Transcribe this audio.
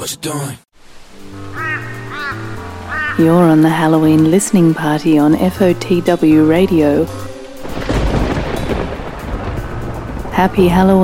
what you doing? You're on the Halloween listening party on FOTW Radio. Happy Halloween.